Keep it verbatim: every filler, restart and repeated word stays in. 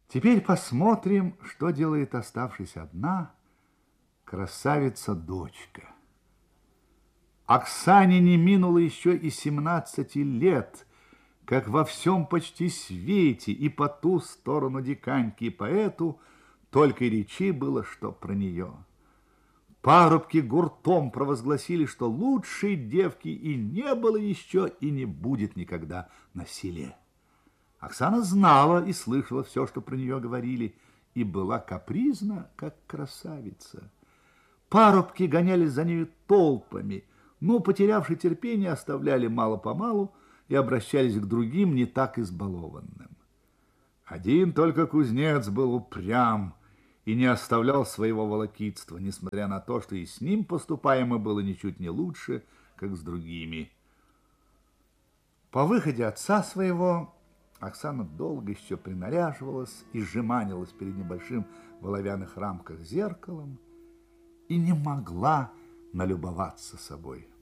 Теперь посмотрим, что делает оставшись одна красавица-дочка. Оксане не минуло еще и семнадцати лет, как во всем почти свете и по ту сторону диканьки и поэту только и речи было, что про нее. Парубки гуртом провозгласили, что лучшей девки и не было еще, и не будет никогда на селе. Оксана знала и слышала все, что про нее говорили, и была капризна, как красавица. Парубки гонялись за нею толпами, но, потерявши терпение, оставляли мало-помалу и обращались к другим, не так избалованным. Один только кузнец был упрям и не оставлял своего волокитства, несмотря на то, что и с ним поступаемо было ничуть не лучше, как с другими. По выходе отца своего Оксана долго еще принаряживалась и жеманилась перед небольшим в оловянных рамках зеркалом и не могла налюбоваться собой.